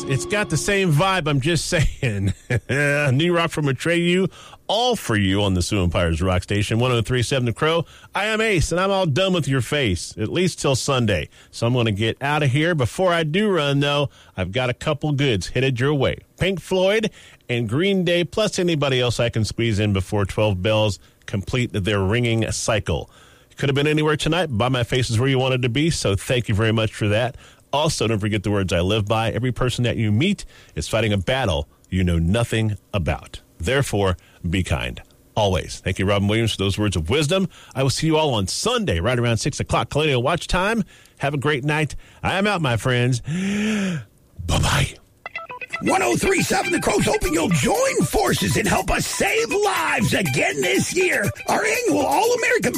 It's got the same vibe, I'm just saying. New rock from Atreyu, all for you on the Sioux Empires Rock Station, 103.7 The Crow. I am Ace, and I'm all done with your face, at least till Sunday. So I'm going to get out of here. Before I do run, though, I've got a couple goods headed your way. Pink Floyd and Green Day, plus anybody else I can squeeze in before 12 bells complete their ringing cycle. Could have been anywhere tonight. By my face is where you wanted to be, so thank you very much for that. Also, don't forget the words I live by. Every person that you meet is fighting a battle you know nothing about. Therefore, be kind. Always. Thank you, Robin Williams, for those words of wisdom. I will see you all on Sunday, right around 6 o'clock, Colonial Watch Time. Have a great night. I am out, my friends. Bye-bye. 103.7 The Crow's hoping you'll join forces and help us save lives again this year. Our annual All-American